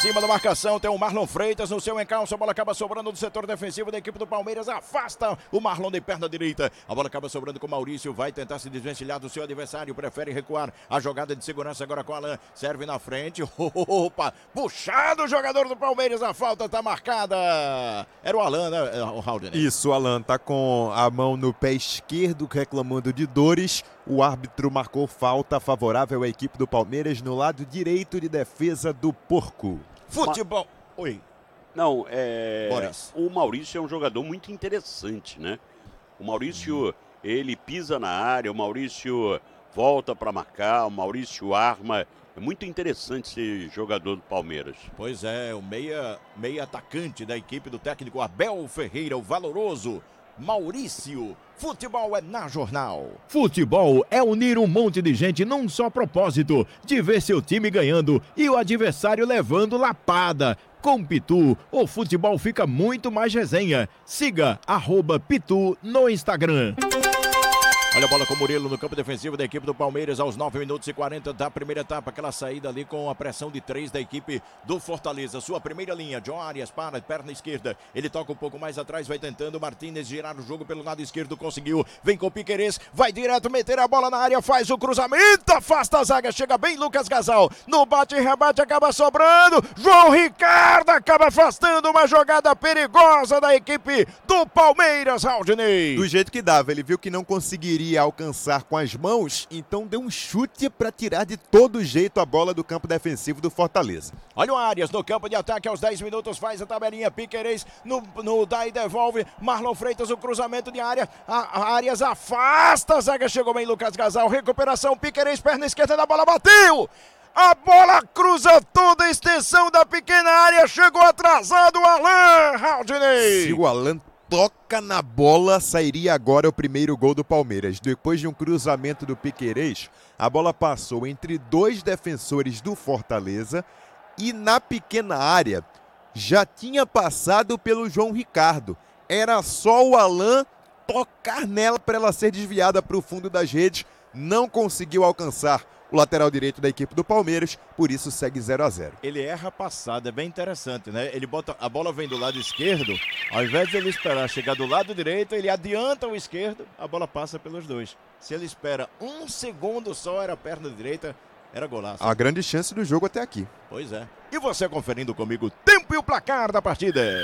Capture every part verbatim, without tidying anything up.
Em cima da marcação tem o Marlon Freitas no seu encalço, a bola acaba sobrando do setor defensivo da equipe do Palmeiras, afasta o Marlon de perna direita, a bola acaba sobrando com o Maurício, vai tentar se desvencilhar do seu adversário, prefere recuar, a jogada de segurança agora com o Alan, serve na frente, opa, puxado o jogador do Palmeiras, a falta está marcada, era o Alan, né, o Haldner? Isso, o Alan tá com a mão no pé esquerdo, reclamando de dores, o árbitro marcou falta favorável à equipe do Palmeiras no lado direito de defesa do Porco. Futebol. Ma... Oi. Não, é... Boris. O Maurício é um jogador muito interessante, né? O Maurício, hum. ele pisa na área, o Maurício volta para marcar, o Maurício arma. É muito interessante esse jogador do Palmeiras. Pois é, o meia, meia atacante da equipe do técnico Abel Ferreira, o valoroso Maurício. Futebol é na Jornal. Futebol é unir um monte de gente num só propósito, de ver seu time ganhando e o adversário levando lapada. Com Pitu, o futebol fica muito mais resenha. Siga arroba Pitu no Instagram. Olha a bola com o Murilo no campo defensivo da equipe do Palmeiras aos nove minutos e quarenta da primeira etapa. Aquela saída ali com a pressão de três da equipe do Fortaleza. Sua primeira linha, John Arias para, perna esquerda. Ele toca um pouco mais atrás, vai tentando. Martínez girar o jogo pelo lado esquerdo, conseguiu. Vem com o Piquerez, vai direto meter a bola na área, faz o cruzamento, afasta a zaga, chega bem Lucas Gasal. No bate e rebate acaba sobrando. João Ricardo acaba afastando uma jogada perigosa da equipe do Palmeiras, Aldinei. Do jeito que dava, ele viu que não conseguiria alcançar com as mãos, então deu um chute para tirar de todo jeito a bola do campo defensivo do Fortaleza. Olha o Arias no campo de ataque aos dez minutos, faz a tabelinha, Piquerez no, no dá e devolve, Marlon Freitas o cruzamento de área, a, a Arias afasta, a zaga chegou bem Lucas Gasal, recuperação, Piquerez, perna esquerda da bola, bateu! A bola cruza toda a extensão da pequena área, chegou atrasado o Alan, Haldinei. Se o Alan toca na bola, sairia agora o primeiro gol do Palmeiras. Depois de um cruzamento do Piquerez, a bola passou entre dois defensores do Fortaleza e na pequena área já tinha passado pelo João Ricardo. Era só o Alan tocar nela para ela ser desviada para o fundo das redes. Não conseguiu alcançar o lateral direito da equipe do Palmeiras, por isso segue zero a zero. Ele erra a passada, é bem interessante, né? Ele bota, a bola vem do lado esquerdo, ao invés de ele esperar chegar do lado direito, ele adianta o esquerdo, a bola passa pelos dois. Se ele espera um segundo só, era a perna direita, era golaço. A grande chance do jogo até aqui. Pois é. E você conferindo comigo o tempo e o placar da partida.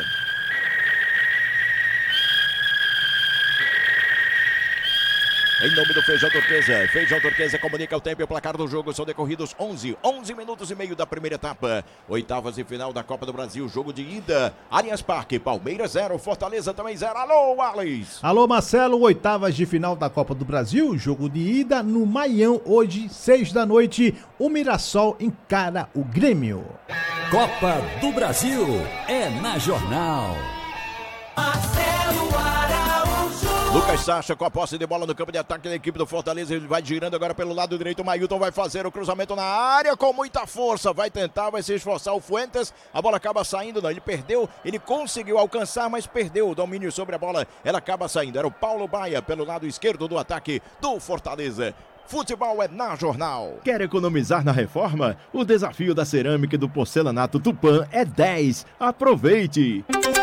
Em nome do Feijão Turquesa, Feijão Turquesa comunica o tempo e o placar do jogo. São decorridos onze, onze minutos e meio da primeira etapa. Oitavas e final da Copa do Brasil, jogo de ida. Allianz Parque, Palmeiras zero, Fortaleza também zero. Alô, Alex! Alô, Marcelo, oitavas de final da Copa do Brasil, jogo de ida no Maião, hoje, seis da noite. O Mirassol encara o Grêmio. Copa do Brasil é na Jornal. Marcelo Lucas Sacha com a posse de bola no campo de ataque da equipe do Fortaleza, ele vai girando agora pelo lado direito, o Mailton vai fazer o cruzamento na área com muita força, vai tentar, vai se esforçar o Fuentes, a bola acaba saindo, não, ele perdeu, ele conseguiu alcançar, mas perdeu o domínio sobre a bola, ela acaba saindo, era o Paulo Baia pelo lado esquerdo do ataque do Fortaleza. Futebol é na Jornal. Quer economizar na reforma? O desafio da cerâmica e do porcelanato Tupã é dez. Aproveite!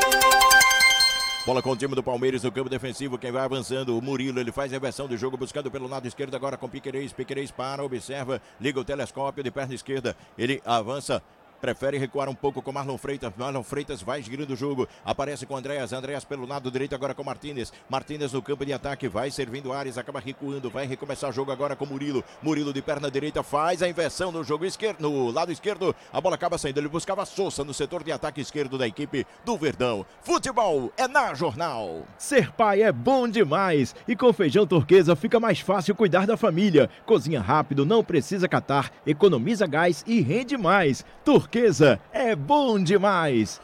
Bola com o time do Palmeiras no campo defensivo, quem vai avançando, o Murilo, ele faz a inversão do jogo, buscando pelo lado esquerdo agora com Piquerez, Piquerez para, observa, liga o telescópio de perna esquerda, ele avança, prefere recuar um pouco com Marlon Freitas, Marlon Freitas vai girando o jogo, aparece com Andréas, Andréas pelo lado direito agora com Martínez, Martínez no campo de ataque, vai servindo Ares, acaba recuando, vai recomeçar o jogo agora com Murilo, Murilo de perna direita faz a inversão no jogo esquerdo, no lado esquerdo, a bola acaba saindo, ele buscava Sousa no setor de ataque esquerdo da equipe do Verdão. Futebol é na Jornal. Ser pai é bom demais e com Feijão Turquesa fica mais fácil cuidar da família. Cozinha rápido, não precisa catar, economiza gás e rende mais. Turquesa é bom demais.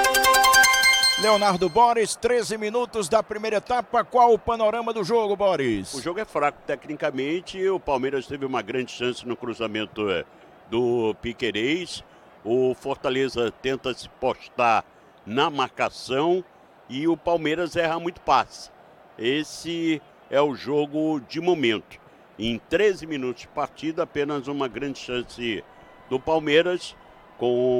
Leonardo Boris, treze minutos da primeira etapa, qual o panorama do jogo, Boris? O jogo é fraco tecnicamente, o Palmeiras teve uma grande chance no cruzamento do Piquerez, o Fortaleza tenta se postar na marcação e o Palmeiras erra muito passe. Esse é o jogo de momento. Em treze minutos de partida, apenas uma grande chance do Palmeiras, com